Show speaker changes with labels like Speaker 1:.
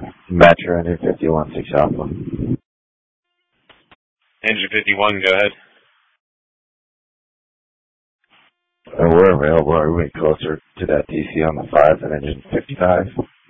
Speaker 1: Metro Engine 51, 6 Alpha.
Speaker 2: Engine 51, go ahead.
Speaker 1: We're available. Are we closer to that DC on the 5 than Engine 55?